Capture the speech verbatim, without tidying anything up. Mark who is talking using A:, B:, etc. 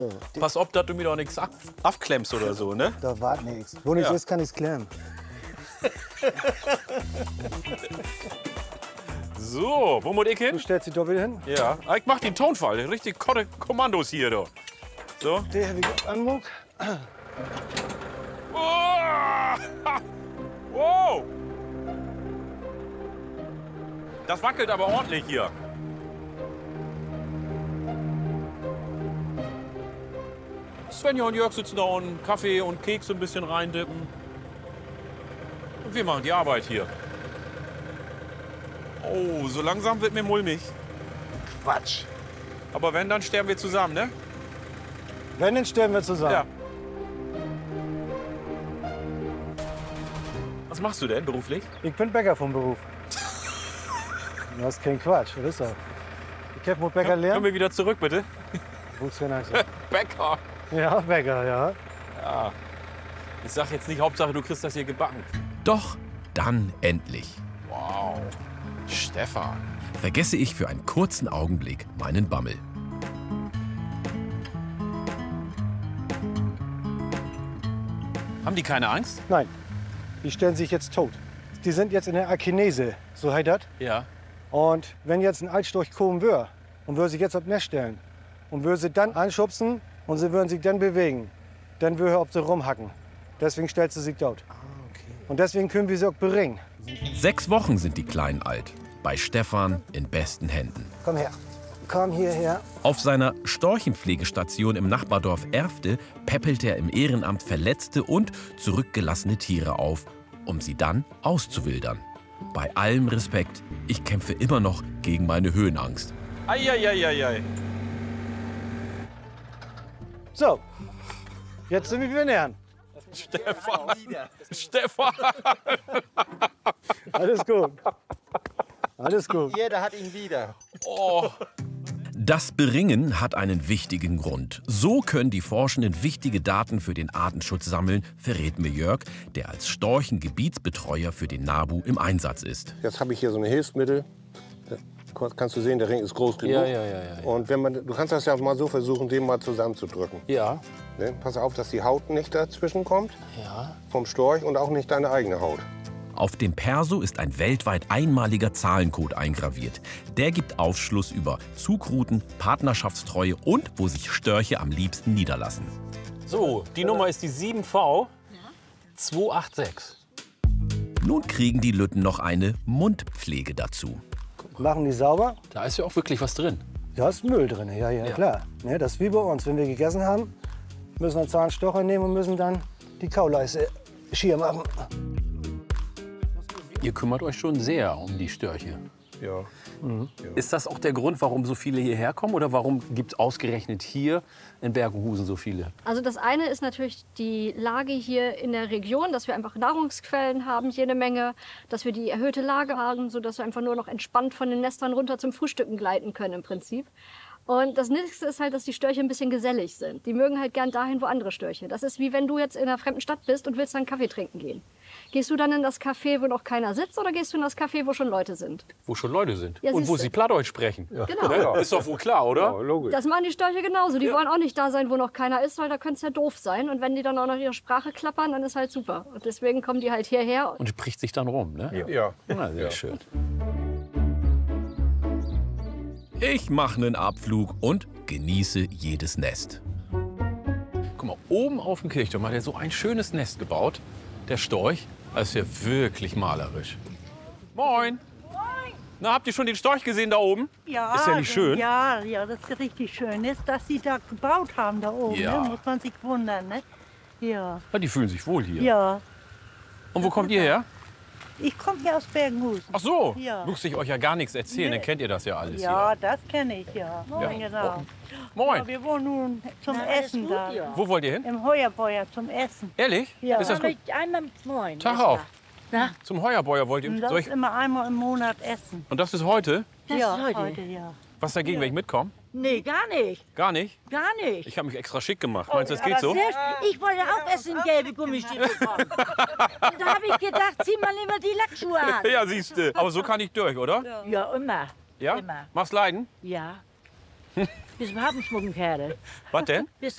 A: Pass auf, dass du mir doch nichts abklemmst oder so, ne?
B: Da war nichts. Wo nichts
A: Ja.
B: ist, kann ich's klemmen.
A: So, wo muss ich hin?
B: Du stellst die Doppel hin.
A: Ja, ich mach den Tonfall. Richtig Ko- Kommandos hier, du. So.
B: Der habe ich Anmuck.
A: Oh! Wow! Das wackelt aber ordentlich hier. Svenja und Jörg sitzen da und Kaffee und Keks ein bisschen reindippen. Und wir machen die Arbeit hier. Oh, so langsam wird mir mulmig.
B: Quatsch.
A: Aber wenn, dann sterben wir zusammen, ne?
B: Wenn, dann stellen wir zusammen.
A: Ja. Was machst du denn beruflich?
B: Ich bin Bäcker vom Beruf. Das ist kein Quatsch, das ist so. Ich hab mit Bäcker
A: Können
B: lernen.
A: wir wieder zurück, bitte?
B: Wo's denn eigentlich?
A: Bäcker.
B: Ja, Bäcker, ja.
A: Ja. Ich sag jetzt nicht, Hauptsache du kriegst das hier gebacken.
C: Doch dann endlich
A: Wow. Stefan.
C: vergesse ich für einen kurzen Augenblick meinen Bammel.
A: Haben die keine Angst?
B: Nein, die stellen sich jetzt tot. Die sind jetzt in der Akinese, so heißt das.
A: Ja.
B: Und wenn jetzt ein Altstorch kommen würde und würde sich jetzt auf Nest stellen und würde sie dann anschubsen und sie würden sich dann bewegen, dann würde er auf sie rumhacken. Deswegen stellt sie sich tot. Und deswegen können wir sie auch beringen.
C: Sechs Wochen sind die Kleinen alt. Bei Stefan in besten Händen.
B: Komm her, komm hierher.
C: Auf seiner Storchenpflegestation im Nachbardorf Erfte päppelt er im Ehrenamt verletzte und zurückgelassene Tiere auf, um sie dann auszuwildern. Bei allem Respekt, ich kämpfe immer noch gegen meine Höhenangst.
A: Eieieiei.
B: So, jetzt sind wir wieder nähern.
A: Stefan. Stefan.
B: Alles gut. Alles gut.
D: Jeder hat ihn wieder.
A: Oh.
C: Das Beringen hat einen wichtigen Grund. So können die Forschenden wichtige Daten für den Artenschutz sammeln, verrät mir Jörg, der als Storchengebietsbetreuer für den NABU im Einsatz ist.
D: Jetzt habe ich hier so ein Hilfsmittel. Da kannst du sehen, der Ring ist groß genug.
A: Ja, ja, ja, ja.
D: Und wenn man, du kannst das ja mal so versuchen, den mal zusammenzudrücken.
A: Ja.
D: Ne? Pass auf, dass die Haut nicht dazwischen kommt
A: Ja.
D: vom Storch und auch nicht deine eigene Haut.
C: Auf dem Perso ist ein weltweit einmaliger Zahlencode eingraviert. Der gibt Aufschluss über Zugrouten, Partnerschaftstreue und wo sich Störche am liebsten niederlassen.
A: So, die Nummer ist die sieben V zwei acht sechs.
C: Nun kriegen die Lütten noch eine Mundpflege dazu.
B: Machen die sauber.
A: Da ist ja auch wirklich was drin.
B: Da ist Müll drin, ja, ja,
A: Ja.
B: klar. Ne, das ist wie bei uns. Wenn wir gegessen haben, müssen wir einen Zahnstocher nehmen und müssen dann die Kauleiste schier machen.
E: Ihr kümmert euch schon sehr um die Störche.
D: Ja.
E: Ist das auch der Grund, warum so viele hierher kommen? Oder warum gibt es ausgerechnet hier in Bergenhusen so viele?
F: Also das eine ist natürlich die Lage hier in der Region, dass wir einfach Nahrungsquellen haben, jede Menge, dass wir die erhöhte Lage haben, sodass wir einfach nur noch entspannt von den Nestern runter zum Frühstücken gleiten können im Prinzip. Und das Nächste ist halt, dass die Störche ein bisschen gesellig sind. Die mögen halt gern dahin, wo andere Störche. Das ist wie wenn du jetzt in einer fremden Stadt bist und willst dann Kaffee trinken gehen. Gehst du dann in das Café, wo noch keiner sitzt, oder gehst du in das Café, wo schon Leute sind?
A: Wo schon Leute sind.
F: Ja,
A: und wo
F: siehste.
A: sie Plattdeutsch sprechen.
F: Genau.
A: Ne? Ist doch wohl klar, oder?
D: logisch.
F: Das machen die Störche genauso. Die wollen auch nicht da sein, wo noch keiner ist, weil da könnte es ja doof sein. Und wenn die dann auch noch ihre Sprache klappern, dann ist halt super. Und deswegen kommen die halt hierher.
E: Und spricht sich dann rum, ne?
D: Ja.
E: Ja, sehr schön.
C: Ich mache einen Abflug und genieße jedes Nest.
A: Guck mal, oben auf dem Kirchturm hat er so ein schönes Nest gebaut. Der Storch. Das ist ja wirklich malerisch. Moin. Moin. Na, habt ihr schon den Storch gesehen da oben?
G: Ja,
A: Ist ja nicht schön?
G: Ja, ja, das ist richtig schön. Ist, dass sie da gebaut haben da oben,
A: Ja.
G: ne? Muss man sich wundern, ne? Ja,
A: Ja, die fühlen sich wohl hier.
G: ja.
A: Und wo kommt ihr her?
G: Ich komme hier aus Bergenhusen.
A: Ach so.
G: Ja.
A: Musste ich euch ja gar nichts erzählen,
G: Nee.
A: dann kennt ihr das ja alles
G: Ja, das kenne ich, ja.
A: Ja.
G: Genau.
A: hier. Moin.
G: Ja, wir wohnen nun zum Essen da.
A: Wo wollt ihr hin?
G: Im Heuerbeuer zum Essen.
A: Ehrlich?
G: Ja.
A: Ist das gut?
H: Einmal moin.
A: Tag auf. Zum Heuerbeuer wollt
G: Und
A: ihr.
G: das
A: Soll
G: ist
A: ich,
G: immer einmal im Monat essen.
A: und das ist heute?
H: Das
G: ja,
H: ist heute.
G: ja.
A: Was dagegen, wenn ich mitkomme?
H: Nee, gar nicht.
A: Gar nicht?
H: Gar nicht.
A: Ich habe mich extra schick gemacht. Meinst du, das geht
H: Aber
A: so?
H: sehr sch- Ich wollte auch erst in gelbe Gummistiefel kommen. Und da habe ich gedacht, zieh mal lieber die Lackschuhe an.
A: Ja, siehst du. Aber so kann ich durch, oder?
H: Ja, immer.
A: Ja?
H: Immer.
A: Machst leiden?
H: Ja. Bist du überhaupt ein Schmuckenkerl?
A: Was denn?
H: Bist